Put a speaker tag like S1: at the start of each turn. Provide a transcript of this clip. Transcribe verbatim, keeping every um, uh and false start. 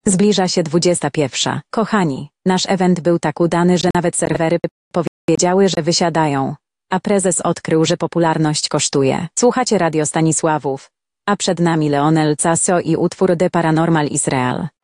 S1: Zbliża się dwudziesta pierwsza. Kochani, nasz event był tak udany, że nawet serwery powiedziały, że wysiadają, a prezes odkrył, że popularność kosztuje. Słuchacie Radio Stanisławów, a przed nami Leonel Caso i utwór The Paranormal Israel.